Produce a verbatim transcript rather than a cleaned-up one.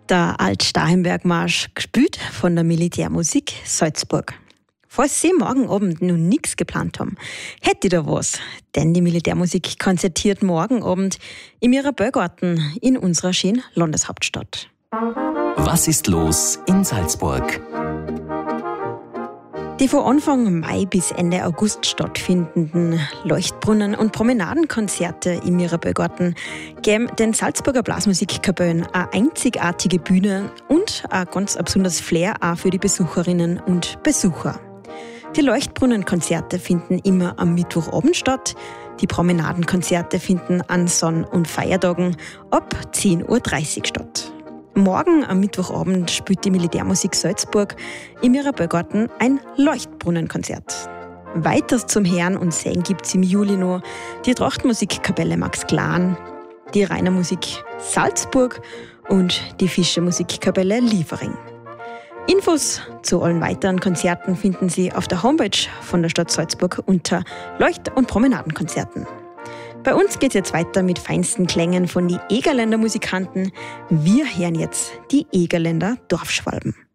Der Alt-Starhemberg-Marsch, gespielt von der Militärmusik Salzburg. Falls Sie morgen Abend noch nichts geplant haben, hätte ich da was. Denn die Militärmusik konzertiert morgen Abend im Mirabellgarten in unserer schönen Landeshauptstadt. Was ist los in Salzburg? Die von Anfang Mai bis Ende August stattfindenden Leuchtbrunnen- und Promenadenkonzerte im Mirabellgarten geben den Salzburger Blasmusikkapellen eine einzigartige Bühne und ein ganz besonderes Flair auch für die Besucherinnen und Besucher. Die Leuchtbrunnenkonzerte finden immer am Mittwochabend statt. Die Promenadenkonzerte finden an Sonn- und Feiertagen ab zehn Uhr dreißig statt. Morgen am Mittwochabend spielt die Militärmusik Salzburg im Mirabellgarten ein Leuchtbrunnenkonzert. Weiters zum Hören und Sehen gibt es im Juli noch die Trachtmusikkapelle Max Glan, die Rainer Musik Salzburg und die Fischer Musikkapelle Liefering. Infos zu allen weiteren Konzerten finden Sie auf der Homepage von der Stadt Salzburg unter Leucht- und Promenadenkonzerten. Bei uns geht es jetzt weiter mit feinsten Klängen von den Egerländer Musikanten. Wir hören jetzt die Egerländer Dorfschwalben.